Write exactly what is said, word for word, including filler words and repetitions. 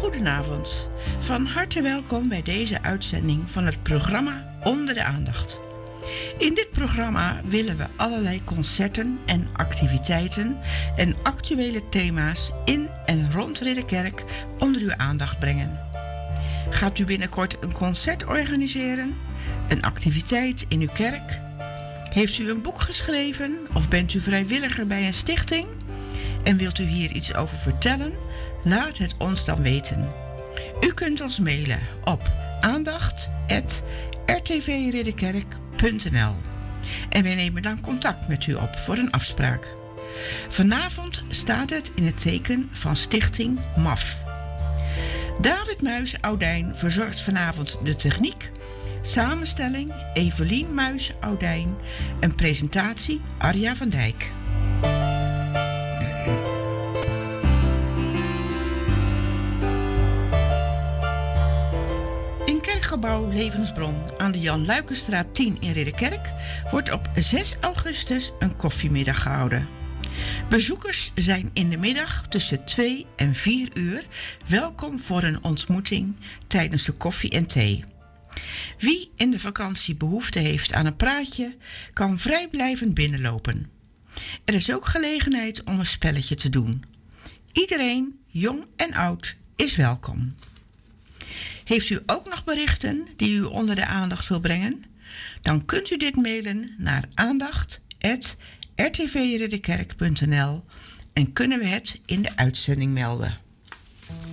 Goedenavond. Van harte welkom bij deze uitzending van het programma Onder de Aandacht. In dit programma willen we allerlei concerten en activiteiten en actuele thema's in en rond Ridderkerk onder uw aandacht brengen. Gaat u binnenkort een concert organiseren? Een activiteit in uw kerk? Heeft u een boek geschreven of bent u vrijwilliger bij een stichting? En wilt u hier iets over vertellen? Laat het ons dan weten. U kunt ons mailen op aandacht apenstaartje r t v ridderkerk punt n l en wij nemen dan contact met u op voor een afspraak. Vanavond staat het in het teken van Stichting M A F. David Muis-Oudijn verzorgt vanavond de techniek, samenstelling Evelien Muis-Oudijn en presentatie Arja van Dijk. Gebouw Levensbron aan de Jan Luikenstraat tien in Ridderkerk wordt op zes augustus een koffiemiddag gehouden. Bezoekers zijn in de middag tussen twee en vier uur welkom voor een ontmoeting tijdens de koffie en thee. Wie in de vakantie behoefte heeft aan een praatje, kan vrijblijvend binnenlopen. Er is ook gelegenheid om een spelletje te doen. Iedereen, jong en oud, is welkom. Heeft u ook nog berichten die u onder de aandacht wil brengen? Dan kunt u dit mailen naar aandacht apenstaartje r t v ridderkerk punt n l en kunnen we het in de uitzending melden.